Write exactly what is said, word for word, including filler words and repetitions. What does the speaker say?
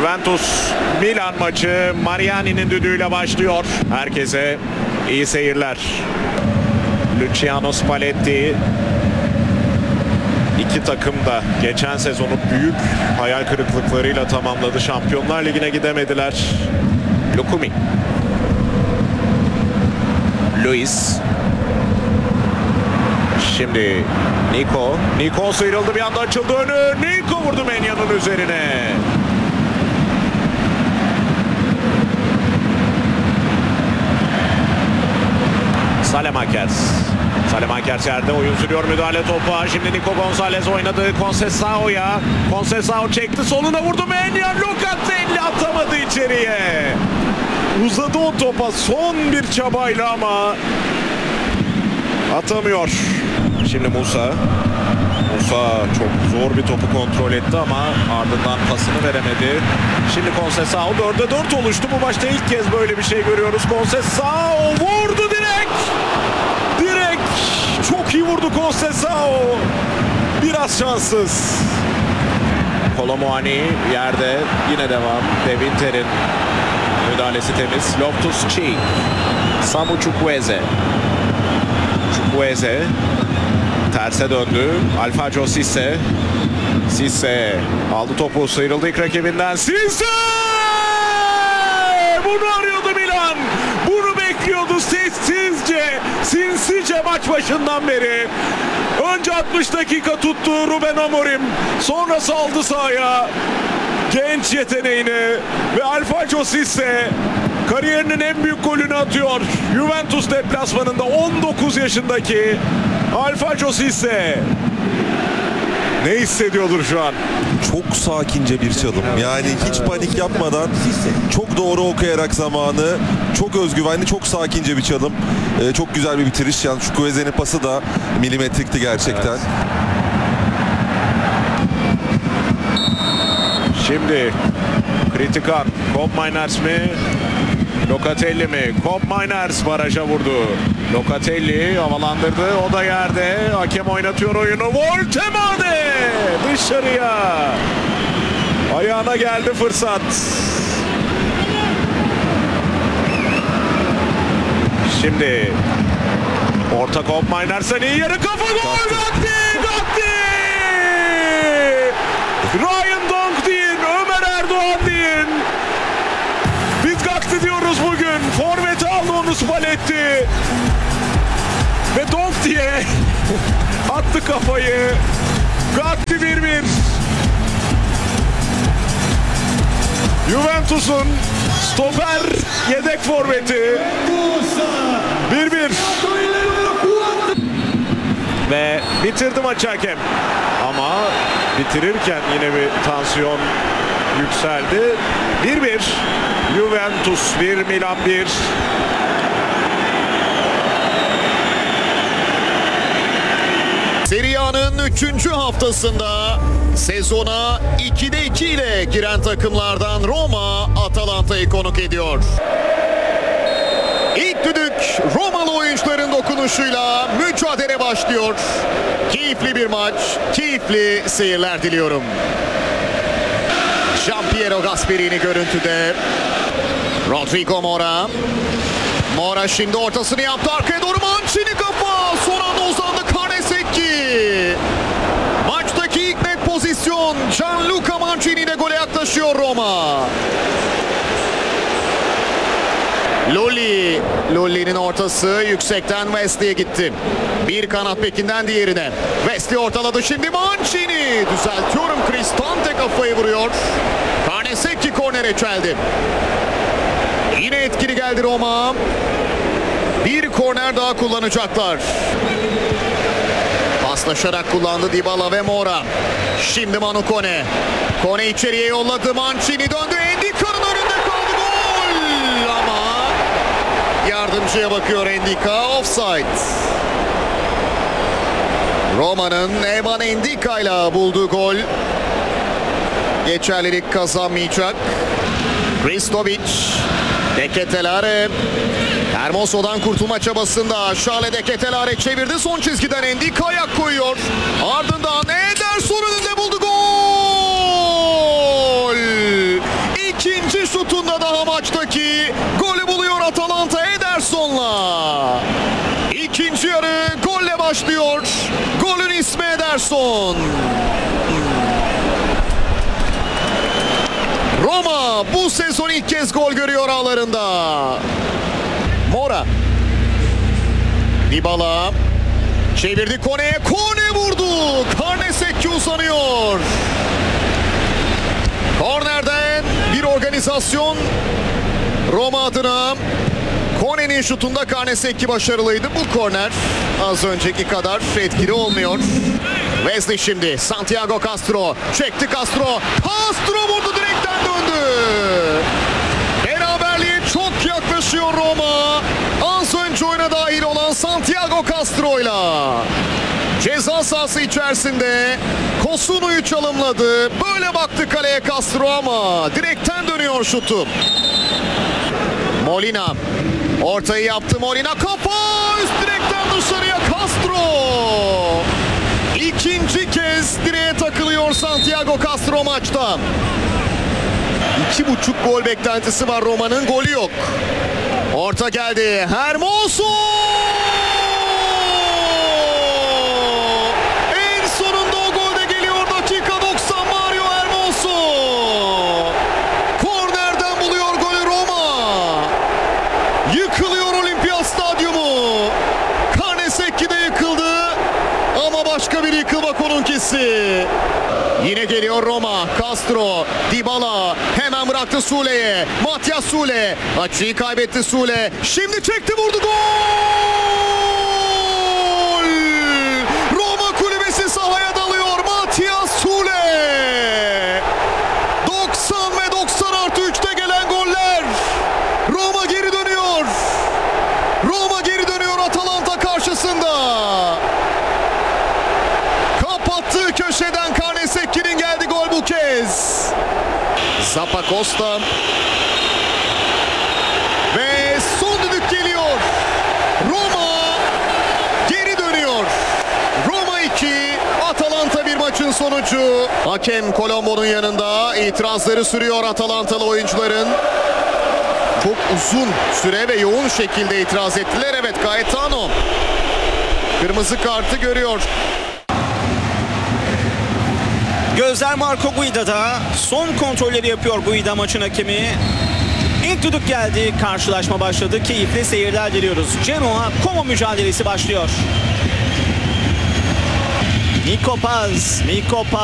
Juventus Milan maçı Mariani'nin düdüğüyle başlıyor. Herkese iyi seyirler. Luciano Spalletti iki takım da geçen sezonu büyük hayal kırıklıklarıyla tamamladı. Şampiyonlar Ligi'ne gidemediler. Lukumi. Luis. Şimdi Nico. Nico sıyrıldı, bir anda açıldı önü. Nico vurdu Menya'nın üzerine. Salemakers. Salemakers yerde, oyun sürüyor, müdahale topa. Şimdi Nico Gonzalez oynadı Conceição'ya. Conceição çekti, soluna vurdu Menya. Locatelli atamadı içeriye. Uzadı o topa son bir çabayla ama atamıyor. Şimdi Musa. Musa çok zor bir topu kontrol etti ama ardından pasını veremedi. Şimdi Conceição dörde dört oluştu. Bu maçta ilk kez böyle bir şey görüyoruz. Conceição vurdu direkt. Direkt çok iyi vurdu Conceição. Biraz şanssız. Kolomuani yerde, yine devam. De Winter'in müdahalesi temiz. Loftus-Cheek. Samu Chukwueze. Chukwueze terse döndü. Alfredo Cisse. Cisse aldı topu, sıyrıldı ilk rakibinden. Cisse! Bunu arıyordu Milan. Bunu bekliyordu sessizce, sinsice maç başından beri. Önce altmış dakika tuttu Ruben Amorim. Sonra saldı sahaya genç yeteneğini ve Alfredo Cisse kariyerinin en büyük golünü atıyor. Juventus deplasmanında on dokuz yaşındaki Alfredo Cisse. Ne hissediyordur şu an? Çok sakince bir çalım. Yani hiç panik yapmadan, çok doğru okuyarak zamanı, çok özgüvenli, çok sakince bir çalım. Ee, çok güzel bir bitiriş. Yani Chukwueze'nin pası da milimetrikti gerçekten. Evet. Şimdi kritik an. Koopmeiners mi? Locatelli mi? Koopmeiners baraja vurdu. Locatelli havalandırdı. O da yerde. Hakem oynatıyor oyunu. Voltemade dışarıya. Ayağına geldi fırsat. Şimdi orta Koopmeiners'ın iyi yarı kafa gol. Gatti! Gatti! Ryan Donk deyin. Ömer Erdoğan deyin. Biz Gatti diyoruz bugün. Forveti aldı onu Spalletti. Ve Donk diye attı kafayı. Gatti bir bir. Juventus'un stoper yedek forveti. bir bir. Ve bitirdi maçı hakem. Ama bitirirken yine bir tansiyon yükseldi. bir bir. Juventus bir, Milan bir. Serie A'nın üçüncü haftasında sezona ikide iki ile giren takımlardan Roma Atalanta'yı konuk ediyor. İlk düdük Romalı oyuncuların dokunuşuyla mücadele başlıyor. Keyifli bir maç, keyifli seyirler diliyorum. Gianpiero Gasperini görüntüde. Rodrigo Mora. Mora şimdi ortasını yaptı. Arkaya doğru Mancini kafa. Son anda uzandı Karnesecki. Maçtaki ilk net pozisyon. Gianluca Mancini ile gole yaklaşıyor Roma. Lolli. Lolli'nin ortası yüksekten Wesley'e gitti. Bir kanat bekinden diğerine. Wesley ortaladı şimdi Mancini. Düzeltiyorum, Cristante kafayı vuruyor. Karnesecki kornere çeldi. Yine etkili geldi Roma. Bir korner daha kullanacaklar. Paslaşarak kullandı Dybala ve Mora. Şimdi Manu Kone. Kone içeriye yolladı. Mancini döndü. Endica'nın önünde kaldı. Gol! Ama yardımcıya bakıyor Endica. Offside. Roma'nın Evan Endica ile bulduğu gol geçerlilik kazanmayacak. Hristovic. De Ketelare. Hermoso'dan kurtulma çabasında. Charles De Ketelare çevirdi. Son çizgiden Endica ayak koyuyor. Ardından Ederson önünde buldu. Gol! başlıyor. Golün ismi Ederson. Roma bu sezon ilk kez gol görüyor ağlarında. Mora. Dybala. Çevirdi Kone'ye. Kone vurdu. Karnesecki uzanıyor. Kornerden bir organizasyon Roma adına. Kone'nin şutunda Karnesecki başarılıydı. Bu korner az önceki kadar etkili olmuyor. Wesley şimdi. Santiago Castro. Çekti Castro. Castro vurdu, direkten döndü. Beraberliğe çok yaklaşıyor Roma. Az önce oyuna dahil olan Santiago Castro'yla. Ceza sahası içerisinde Kosunu'yu çalımladı. Böyle baktı kaleye Castro ama direkten dönüyor şutu. Molina. Ortayı yaptı Molina. Kafa üst direkten dışarıya Castro. İkinci kez direğe takılıyor Santiago Castro maçta. İki buçuk gol beklentisi var Roma'nın, golü yok. Orta geldi. Hermoso! En sonunda o gol de geliyor. Dakika doksan, Mario Hermoso. Kornerden buluyor golü Roma. Yıkılıyor Olimpiyat Stadyumu. Karnesecki de yıkıldı. Ama başka bir yıkılmak onunkisi. Yine geliyor Roma. Castro, Dybala hemen bıraktı Sule'ye. Matias Sule. Açıyı kaybetti Sule. Şimdi çekti, vurdu, gol! Roma kulübesi sahaya dalıyor. Matias Sule. doksan ve doksan artı üçte gelen goller. Roma geri dönüyor. Roma geri dönüyor Atalanta karşısında. Kapattığı köşeden Karnesecki'nin geldi gol bu kez. Zappacosta. Ve son düdük geliyor. Roma geri dönüyor. Roma iki, Atalanta bir maçın sonucu. Hakem Colombo'nun yanında itirazları sürüyor Atalantalı oyuncuların. Çok uzun süre ve yoğun şekilde itiraz ettiler. Evet, Gaetano kırmızı kartı görüyor. Gözler Marco Guida'da. Son kontrolleri yapıyor Guida, maçın hakemi. İlk düdük geldi. Karşılaşma başladı. Keyifli seyirler diliyoruz. Genoa Como mücadelesi başlıyor. Niko Paz. Niko Paz.